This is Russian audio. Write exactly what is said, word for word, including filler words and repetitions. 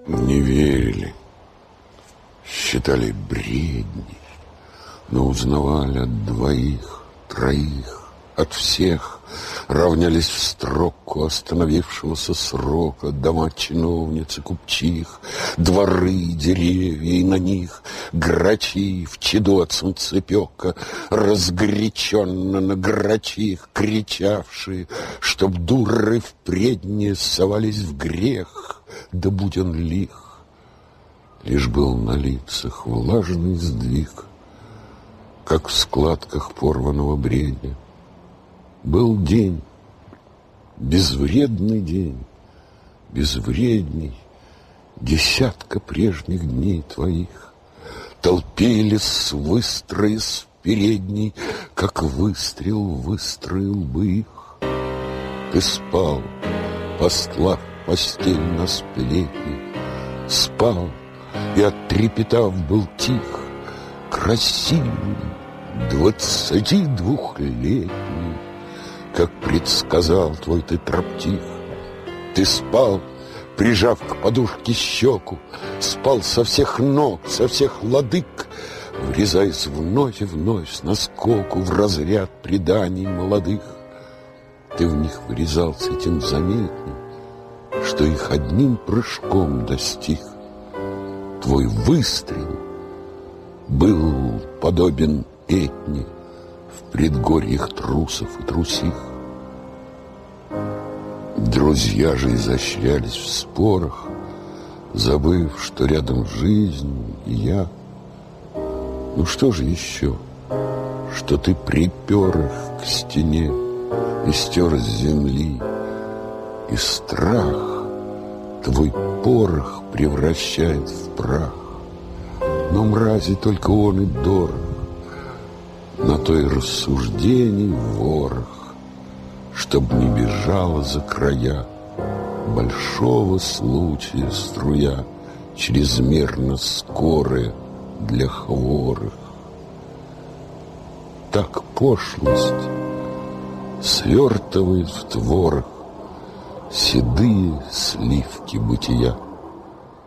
Не верили, считали бредней, но узнавали от двоих, троих, от всех, равнялись в строку остановившегося срока дома чиновниц и купчих, дворы, деревья, и на них грачи в чаду от солнцепека, разгоряченно на грачих кричавшие, чтоб дуры впредне совались в грех, да будь он лих. Лишь был на лицах влажный сдвиг, как в складках порванного бредня. Был день, безвредный день, безвредней десятка прежних дней твоих. Толпились выстроясь в передней, как выстрел выстроил бы их. Ты спал, постлав постель на сплетни, спал и, оттрепетав, был тих, красивый, двадцатидвухлетний, как предсказал твой ты троптих. Ты спал, прижав к подушке щеку, спал со всех ног, со всех ладык, врезаясь вновь и вновь с наскоку в разряд преданий молодых. Ты в них врезался тем заметней, что их одним прыжком достиг. Твой выстрел был подобен Этне в предгорьях трусов и трусих. Друзья же изощрялись в спорах, забыв, что рядом жизнь и я. Ну что же еще, что ты припер их к стене и стер с земли, и страх твой порох превращает в прах. Но мрази только он и дорог, на то и рассуждений ворох, чтоб не бежала за края большого случая струя, чрезмерно скорая для хворых. Так пошлость свертывает в творог седые сливки бытия.